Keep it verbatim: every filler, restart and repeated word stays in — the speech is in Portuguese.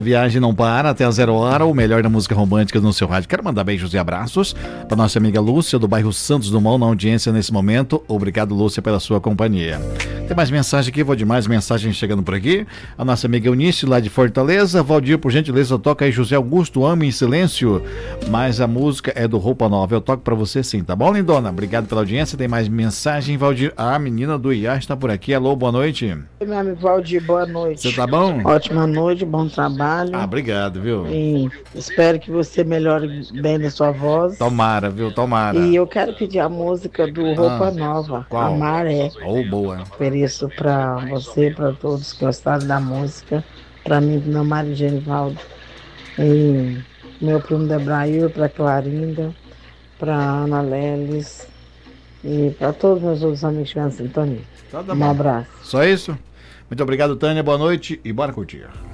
Viagem não para até a zero hora, o melhor da música romântica no seu rádio. Quero mandar beijos e abraços para nossa amiga Lúcia, do bairro Santos Dumont, na audiência nesse momento. Obrigado, Lúcia, pela sua companhia. Tem mais mensagem aqui, vou de mais mensagem chegando por aqui. A nossa amiga Eunice, lá de Fortaleza. Valdir, por gentileza, toca aí José Augusto, Ame em Silêncio. Mas a música é do Roupa Nova. Eu toco para você sim, tá bom, lindona? Obrigado pela audiência. Tem mais mensagem, Valdir. A menina do I A está por aqui. Alô, boa noite. Oi, meu amigo Valdir, boa noite. Você tá bom? Ótima noite, bom trabalho. Ah, obrigado, viu? E espero que você melhore bem da sua voz. Tomara, viu? Tomara. E eu quero pedir a música do Roupa Ah, Nova, qual? Amar é. Oh, boa. Ofereço para você, para todos que gostaram da música, para mim, meu marido Genivaldo, e meu primo Debrail, para Clarinda, para Ana Leles e para todos meus outros amigos que estão na sintonia. Tá, tá Um bom. abraço. Só isso? Muito obrigado, Tânia. Boa noite e bora curtir.